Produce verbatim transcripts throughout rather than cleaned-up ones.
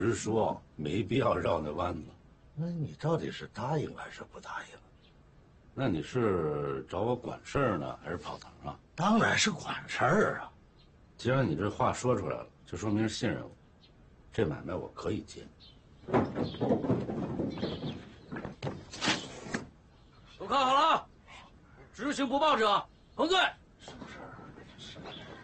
直说，没必要绕那弯子。那你到底是答应还是不答应？那你是找我管事儿呢，还是跑堂啊？当然是管事儿啊！既然你这话说出来了，就说明是信任我，这买卖我可以接。 都看好了，执行不报者彭罪。 是不是？是。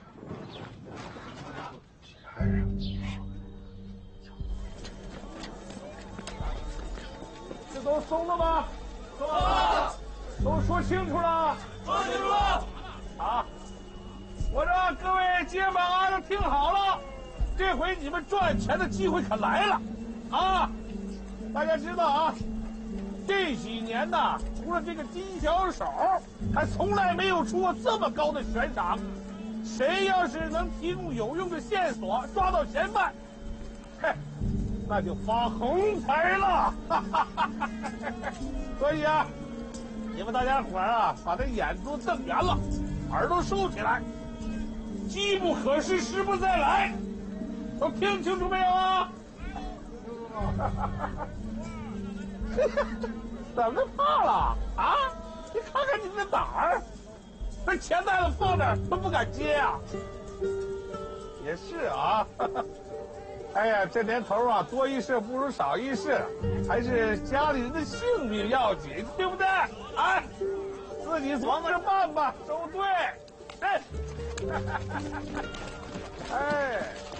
这都松了吗？松了。都说清楚了。 说清楚了。 好，我让各位街坊啊都听好了，这回你们赚钱的机会可来了，啊！大家知道啊，这几年呢，除了这个金小手，还从来没有出过这么高的悬赏。谁要是能提供有用的线索，抓到嫌犯，嘿，那就发横财了。所以啊，你们大家伙儿啊，把这眼珠瞪圆了，耳朵竖起来，机不可失，时不再来，都听清楚没有啊？怎么怕了啊？你看看你这胆儿，那钱袋子放哪儿都不敢接啊！也是啊，哎呀，这年头啊，多一事不如少一事，还是家里人的性命要紧，对不对？哎，自己琢磨着办吧，收队。哎，哎。